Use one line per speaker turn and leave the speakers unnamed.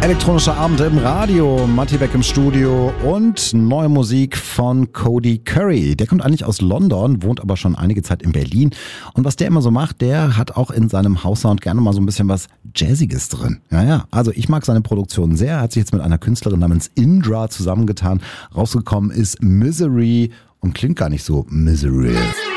Elektronischer Abend im Radio, Matti Beck im Studio und neue Musik von Cody Curry. Der kommt eigentlich aus London, wohnt aber schon einige Zeit in Berlin. Und was der immer so macht, der hat auch in seinem House-Sound gerne mal so ein bisschen was Jazziges drin. Ja, also ich mag seine Produktion sehr. Er hat sich jetzt mit einer Künstlerin namens Indra zusammengetan. Rausgekommen ist Misery und klingt gar nicht so Misery.